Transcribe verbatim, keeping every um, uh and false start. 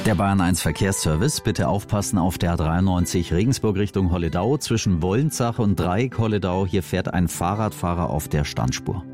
Der Bayern eins Verkehrsservice, bitte aufpassen auf der A dreiundneunzig Regensburg Richtung Holledau zwischen Wollenzach und Dreieck Holledau. Hier fährt ein Fahrradfahrer auf der Standspur.